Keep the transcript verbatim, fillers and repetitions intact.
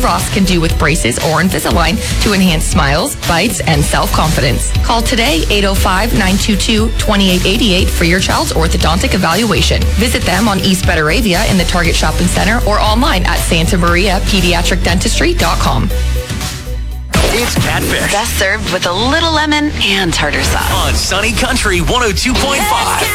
Ross can do with braces or Invisalign to enhance smiles, bites, and self-confidence. Call today, eight oh five, nine two two, two eight eight eight for your child's orthodontic evaluation. Visit them on East Betaravia in the Target Shopping Center or online at santa maria pediatric dentistry dot com. It's Catfish. Best served with a little lemon and tartar sauce. On Sunny Country one oh two point five.